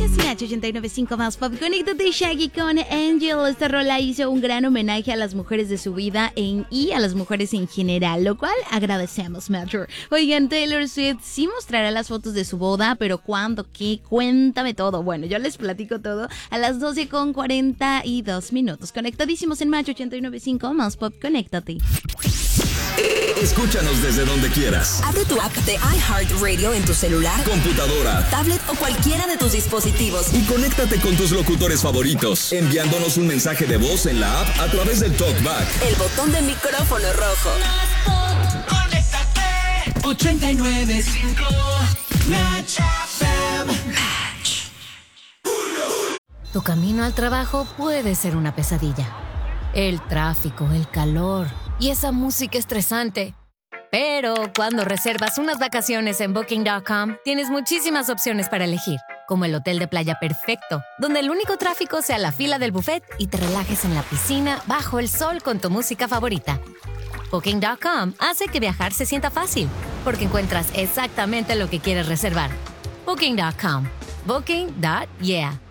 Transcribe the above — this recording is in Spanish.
Escuchas Nacho 89.5 más pop. Conéctate Shaggy con Angel. Esta rola hizo un gran homenaje a las mujeres de su vida y a las mujeres en general, lo cual agradecemos, Metro. Oigan, Taylor Swift sí mostrará las fotos de su boda, pero ¿cuándo? ¿Qué? Cuéntame todo. Bueno, yo les platico todo a las 12:42. Conectadísimos en Nacho 89.5 más pop. Conéctate. Escúchanos desde donde quieras. Abre tu app de iHeartRadio en tu celular, computadora, tablet o cualquiera de tus dispositivos. Y conéctate con tus locutores favoritos, enviándonos un mensaje de voz en la app a través del TalkBack. El botón de micrófono rojo. Conéctate. 89.5 Match FM. Tu camino al trabajo puede ser una pesadilla. El tráfico, el calor y esa música estresante. Pero cuando reservas unas vacaciones en Booking.com, tienes muchísimas opciones para elegir, como el hotel de playa perfecto, donde el único tráfico sea la fila del buffet y te relajes en la piscina bajo el sol con tu música favorita. Booking.com hace que viajar se sienta fácil, porque encuentras exactamente lo que quieres reservar. Booking.com. Booking.yeah.